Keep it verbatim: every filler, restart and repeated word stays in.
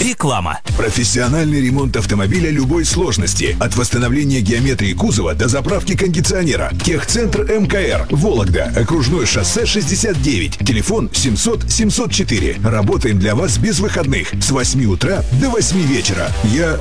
Реклама. Профессиональный ремонт автомобиля любой сложности. От восстановления геометрии кузова до заправки кондиционера. Техцентр МКР. Вологда. Окружное шоссе шестьдесят девять. Телефон семьсот семьсот четыре. Работаем для вас без выходных. С восьми утра до восьми вечера. Я